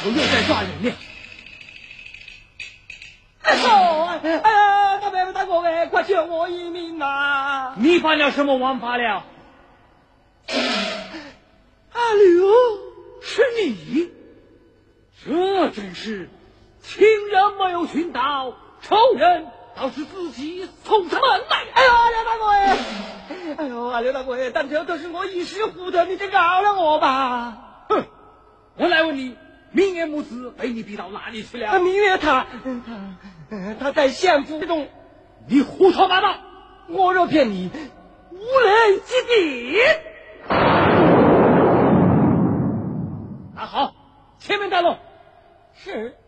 后又在抓人呢。 哎呀，大伯大哥哎，快救我一命啊！ 你犯了什么王法了？ 阿刘， 是你？这真是亲人没有寻到，仇人倒是自己送上门来。 哎呦，阿刘大哥哎，哎呦，阿刘大哥哎，但这都是我一时糊涂，你得饶了我吧。 哼，我来问你，明月母子被你逼到哪里去了？ 明月他在县府中。 你胡说八道！ 我若骗你，无人及敌。 那好，前面带路。 是。